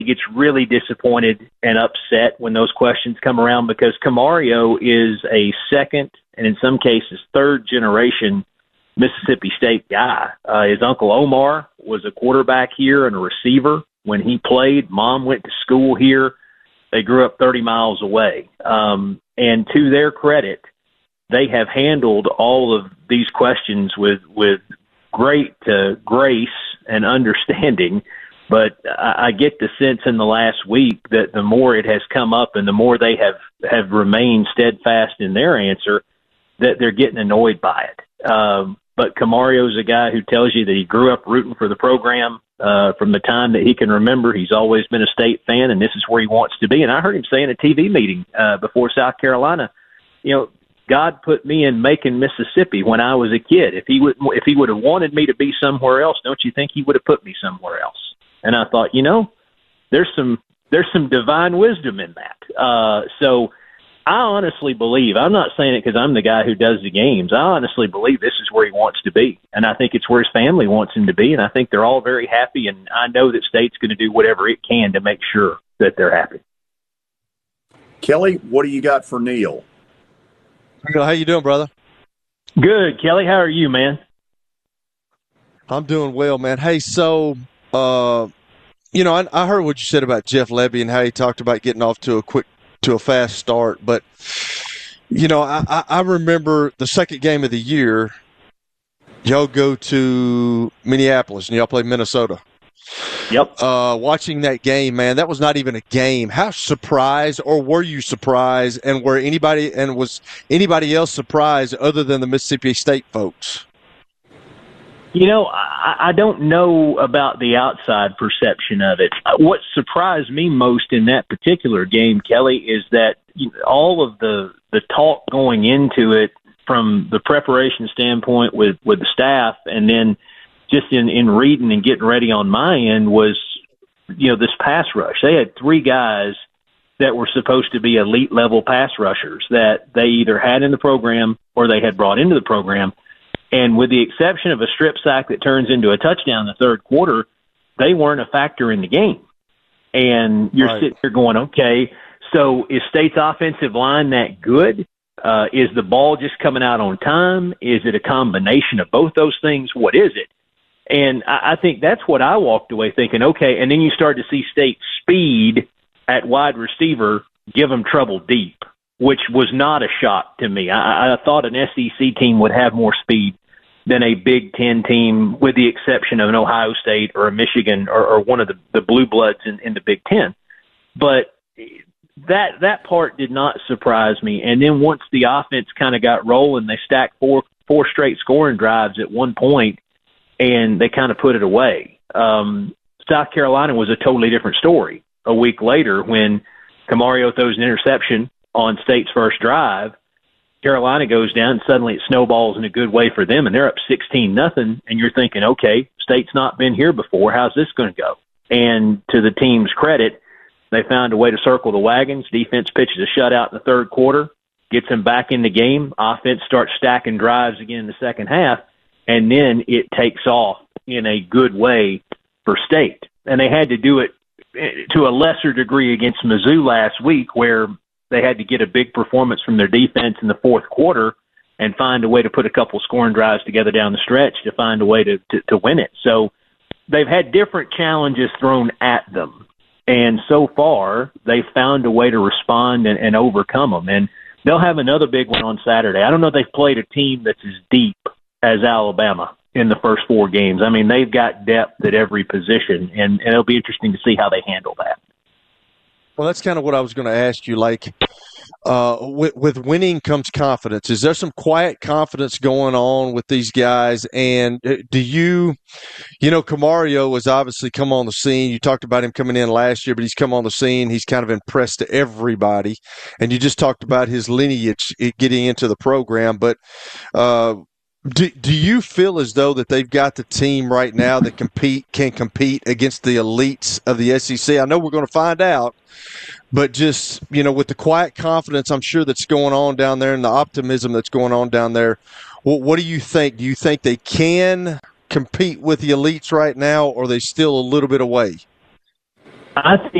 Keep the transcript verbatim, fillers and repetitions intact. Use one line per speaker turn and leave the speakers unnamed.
he gets really disappointed and upset when those questions come around because Camario is a second and in some cases third generation Mississippi State guy. Uh, his uncle Omar was a quarterback here and a receiver when he played. Mom went to school here. They grew up thirty miles away. Um, and to their credit, they have handled all of these questions with, with great uh, grace and understanding. But I, I get the sense in the last week that the more it has come up and the more they have, have remained steadfast in their answer, that they're getting annoyed by it. Um, but Camario's a guy who tells you that he grew up rooting for the program. Uh, from the time that he can remember, he's always been a State fan, and this is where he wants to be. And I heard him say in a T V meeting uh, before South Carolina, you know, God put me in Macon, Mississippi when I was a kid. If he would, if he would have wanted me to be somewhere else, don't you think he would have put me somewhere else? And I thought, you know, there's some there's some divine wisdom in that. Uh, so I honestly believe, I'm not saying it because I'm the guy who does the games. I honestly believe this is where he wants to be. And I think it's where his family wants him to be. And I think they're all very happy. And I know that State's going to do whatever it can to make sure that they're happy.
Kelly, what do you got for Neal?
Neal, how you doing, brother?
Good. Kelly, how are you, man?
I'm doing well, man. Hey, so, uh, you know, I, I heard what you said about Jeff Lebby and how he talked about getting off to a quick to a fast start. But, you know, I, I remember the second game of the year, y'all go to Minneapolis and y'all play Minnesota.
Yep.
Uh, watching that game, man, that was not even a game. How surprised, or were you surprised, and were anybody and was anybody else surprised other than the Mississippi State folks?
You know, I, I don't know about the outside perception of it. What surprised me most in that particular game, Kelly, is that all of the, the talk going into it from the preparation standpoint with, with the staff and then just in, in reading and getting ready on my end was, you know, this pass rush. They had three guys that were supposed to be elite level pass rushers that they either had in the program or they had brought into the program. And with the exception of a strip sack that turns into a touchdown in the third quarter, they weren't a factor in the game. And you're right. Sitting here going, okay, so is State's offensive line that good? Uh, is the ball just coming out on time? Is it a combination of both those things? What is it? And I, I think that's what I walked away thinking, okay, and then you start to see State's speed at wide receiver give them trouble deep, which was not a shock to me. I, I thought an S E C team would have more speed than a Big Ten team, with the exception of an Ohio State or a Michigan or, or one of the, the blue bloods in, in the Big Ten. But that that part did not surprise me. And then once the offense kind of got rolling, they stacked four four straight scoring drives at one point, and they kind of put it away. Um, South Carolina was a totally different story a week later when Camario throws an interception on State's first drive. Carolina goes down, and suddenly it snowballs in a good way for them, and they're up sixteen nothing, and you're thinking, okay, State's not been here before. How's this going to go? And to the team's credit, they found a way to circle the wagons. Defense pitches a shutout in the third quarter, gets them back in the game. Offense starts stacking drives again in the second half, and then it takes off in a good way for State. And they had to do it to a lesser degree against Mizzou last week, where they had to get a big performance from their defense in the fourth quarter and find a way to put a couple scoring drives together down the stretch to find a way to, to, to win it. So they've had different challenges thrown at them. And so far, they've found a way to respond and, and overcome them. And they'll have another big one on Saturday. I don't know if they've played a team that's as deep as Alabama in the first four games. I mean, they've got depth at every position, and, and it'll be interesting to see how they handle that.
Well, that's kind of what I was going to ask you. Like, uh, with, with winning comes confidence. Is there some quiet confidence going on with these guys? And do you, you know, Camario has obviously come on the scene. You talked about him coming in last year, but he's come on the scene. He's kind of impressed to everybody. And you just talked about his lineage getting into the program. But uh, do, do you feel as though that they've got the team right now that compete can compete against the elites of the S E C? I know we're going to find out. But just, you know, with the quiet confidence, I'm sure that's going on down there and the optimism that's going on down there, well, what do you think? Do you think they can compete with the elites right now, or are they still a little bit away?
I, I think